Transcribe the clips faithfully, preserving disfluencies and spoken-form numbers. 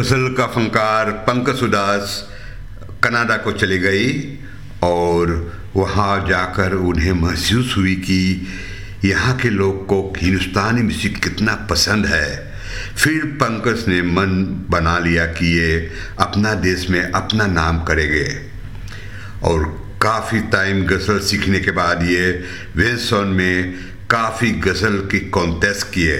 गज़ल का फनकार पंकज उदास कनाडा को चली गई और वहाँ जाकर उन्हें महसूस हुई कि यहाँ के लोग को हिंदुस्तानी म्यूज़िक कितना पसंद है। फिर पंकज ने मन बना लिया कि ये अपना देश में अपना नाम करेंगे और काफ़ी टाइम गज़ल सीखने के बाद ये वेंसन में काफ़ी गज़ल की कॉन्टेस्ट किए।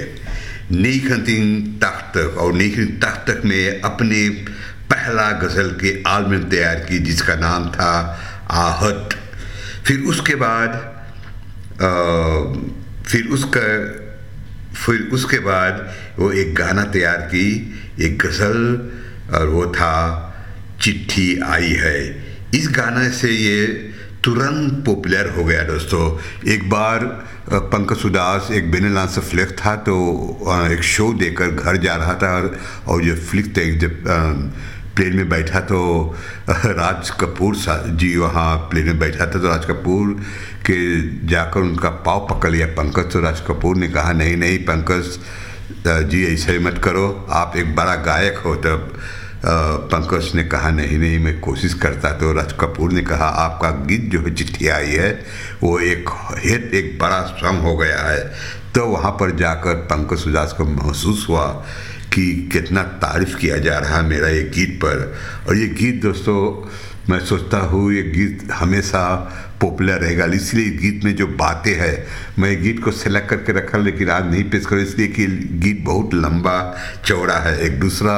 उन्नीस और उन्नीस में अपने पहला गज़ल के एल्बम तैयार की जिसका नाम था आहट। फिर उसके बाद आ, फिर उसका फिर उसके बाद वो एक गाना तैयार की, एक गज़ल, और वो था चिट्ठी आई है। इस गाने से ये तुरंत पॉपुलर हो गया दोस्तों। एक बार पंकज उदास एक बेनेलान से फ्लिक था तो एक शो देकर घर जा रहा था और जो फ्लिक थे जब प्लेन में बैठा तो राज कपूर जी वहाँ प्लेन में बैठा था तो राज कपूर के जाकर उनका पाँव पकड़ लिया पंकज। तो राज कपूर ने कहा नहीं नहीं पंकज जी ऐसे मत करो, आप एक बड़ा गायक हो। तब पंकज ने कहा नहीं नहीं मैं कोशिश करता। तो राज कपूर ने कहा आपका गीत जो है चिट्ठी आई है वो एक हिट एक बड़ा सॉन्ग हो गया है। तो वहाँ पर जाकर पंकज उदास को महसूस हुआ कि कितना तारीफ़ किया जा रहा है मेरा ये गीत पर। और ये गीत दोस्तों मैं सोचता हूँ ये गीत हमेशा पॉपुलर रहेगा। इसलिए गीत में जो बातें हैं मैं गीत को सेलेक्ट करके रखा लेकिन आज नहीं पेश करूँ इसलिए कि गीत बहुत लंबा चौड़ा है। एक दूसरा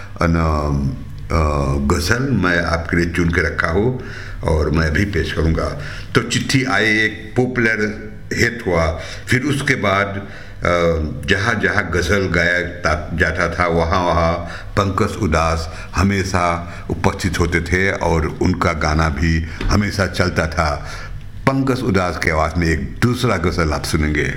गज़ल मैं आपके लिए चुन के रखा हूँ और मैं भी पेश करूँगा। तो चिट्ठी आई एक पॉपुलर हिट हुआ। फिर उसके बाद जहाँ जहाँ गज़ल गाया जाता था वहाँ वहाँ पंकज उदास हमेशा उपस्थित होते थे और उनका गाना भी हमेशा चलता था। पंकज उदास के आवाज़ में एक दूसरा गज़ल आप सुनेंगे।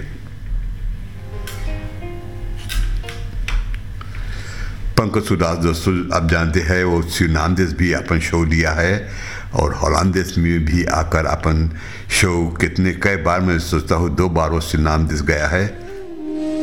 पंकज उदास दोस्तों आप जानते हैं वो सुरीनाम भी अपन शो दिया है और हॉलैंड देश में भी आकर अपन शो कितने कई बार मैं सोचता हूँ दो बार वो सुरीनाम गया है।